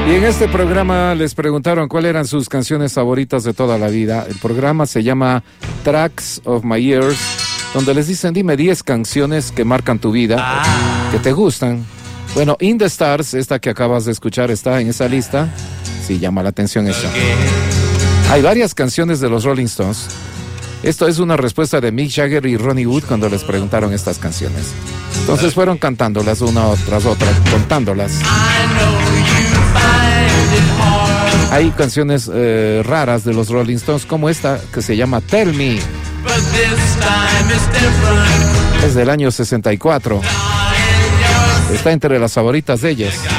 Y en este programa les preguntaron cuáles eran sus canciones favoritas de toda la vida. El programa se llama Tracks of My Years, donde les dicen, dime 10 canciones que marcan tu vida, que te gustan. Bueno, In the Stars, esta que acabas de escuchar, está en esa lista. Sí, llama la atención esta. Hay varias canciones de los Rolling Stones. Esto es una respuesta de Mick Jagger y Ronnie Wood cuando les preguntaron estas canciones. Entonces fueron cantándolas una tras otra, contándolas. Hay canciones raras de los Rolling Stones, como esta que se llama Tell Me. Es del año 64. Está entre las favoritas de ellos.